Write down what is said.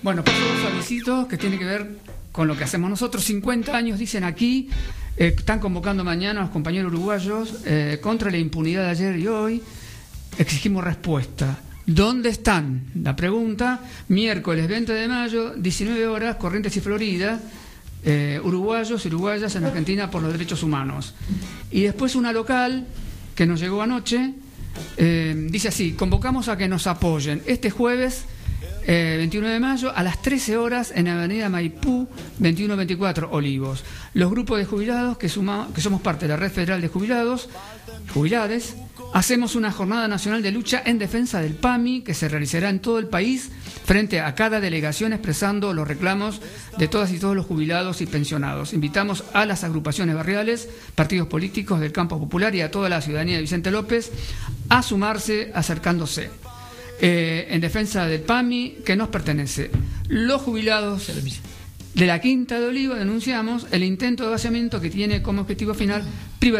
Bueno, paso dos avisitos que tiene que ver con lo que hacemos nosotros. 50 años, dicen aquí, están convocando mañana a los compañeros uruguayos contra la impunidad de ayer y hoy. Exigimos respuesta. ¿Dónde están? La pregunta, miércoles 20 de mayo, 19 horas, Corrientes y Florida, uruguayos y uruguayas en Argentina por los derechos humanos. Y después una local que nos llegó anoche, dice así: convocamos a que nos apoyen este jueves 21 de mayo a las 13 horas en Avenida Maipú 2124 Olivos. Los grupos de jubilados que somos parte de la Red Federal de Jubilades, hacemos una jornada nacional de lucha en defensa del PAMI que se realizará en todo el país frente a cada delegación expresando los reclamos de todas y todos los jubilados y pensionados. Invitamos a las agrupaciones barriales, partidos políticos del campo popular y a toda la ciudadanía de Vicente López a sumarse acercándose. En defensa del PAMI que nos pertenece. Los jubilados de la Quinta de Oliva denunciamos el intento de vaciamiento que tiene como objetivo final